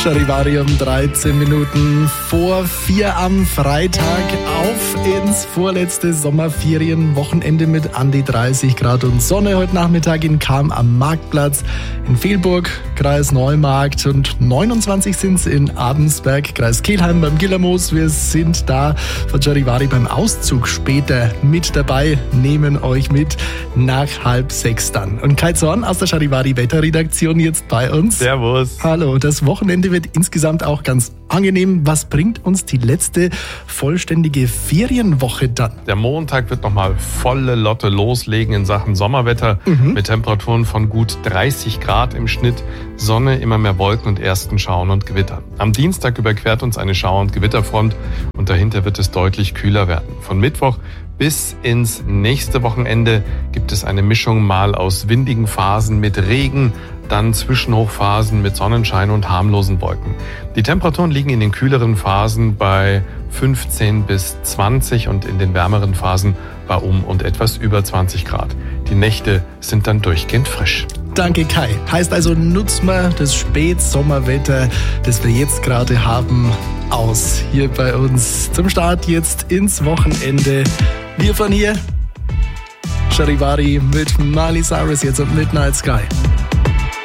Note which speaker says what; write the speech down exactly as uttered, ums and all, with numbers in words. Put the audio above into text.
Speaker 1: Charivari um dreizehn Minuten vor vier am Freitag auf ins vorletzte Sommerferienwochenende mit an die dreißig Grad und Sonne. Heute Nachmittag in Cham am Marktplatz, in Velburg, Kreis Neumarkt, und neunundzwanzig sind es in Abensberg, Kreis Kelheim beim Gillermoos. Wir sind da von Charivari beim Auszug später mit dabei, nehmen euch mit nach halb sechs dann. Und Kai Zorn aus der Charivari Wetterredaktion jetzt bei uns.
Speaker 2: Servus.
Speaker 1: Hallo, das Wochenende wird insgesamt auch ganz angenehm. Was bringt uns die letzte vollständige Ferienwoche dann?
Speaker 2: Der Montag wird nochmal volle Lotte loslegen in Sachen Sommerwetter, mhm. mit Temperaturen von gut dreißig Grad im Schnitt, Sonne, immer mehr Wolken und ersten Schauern und Gewittern. Am Dienstag überquert uns eine Schauer- und Gewitterfront und dahinter wird es deutlich kühler werden. Von Mittwoch bis ins nächste Wochenende gibt es eine Mischung mal aus windigen Phasen mit Regen, dann Zwischenhochphasen mit Sonnenschein und harmlosen Wolken. Die Temperaturen liegen in den kühleren Phasen bei fünfzehn bis zwanzig und in den wärmeren Phasen bei um und etwas über zwanzig Grad. Die Nächte sind dann durchgehend frisch.
Speaker 1: Danke Kai. Heißt also, nutzen wir das Spätsommerwetter, das wir jetzt gerade haben, aus. Hier bei uns zum Start jetzt ins Wochenende. Wir von hier, Charivari mit Miley Cyrus jetzt und Midnight Sky.